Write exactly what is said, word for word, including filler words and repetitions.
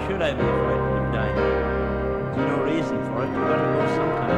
should I be frightened of dying? There's no reason for it. You're going to go sometime.